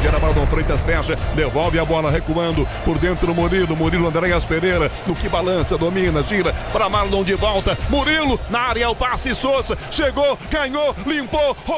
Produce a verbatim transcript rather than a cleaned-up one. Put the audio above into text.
Teixeira, Marlon Freitas fecha, devolve a bola recuando por dentro do Murilo, Murilo Andréas Pereira, no que balança, domina, gira para Marlon de volta, Murilo na área, o passe, Souza chegou, ganhou, limpou,